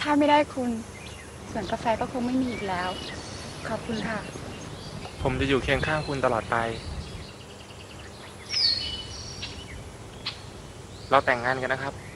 ถ้าไม่ได้คุณสวนกาแฟก็คงไม่มีอีกแล้วขอบคุณค่ะผมจะอยู่เคียงข้างคุณตลอดไปเราแต่งงานกันนะครับ